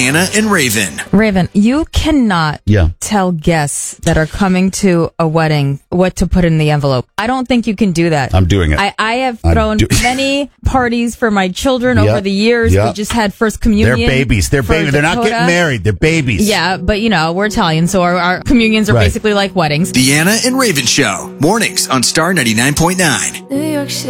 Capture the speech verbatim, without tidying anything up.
Anna and Raven. Raven, you cannot Yeah. tell guests that are coming to a wedding what to put in the envelope. I don't think you can do that. I'm doing it. I, I have I'm thrown do- many parties for my children Yep. over the years. Yep. We just had first communion. They're babies. They're for babies. They're not Dakota. getting married. They're babies. Yeah, but you know, we're Italian, so our, our communions are Right. basically like weddings. The Anna and Raven Show. Mornings on Star ninety-nine point nine. New York City.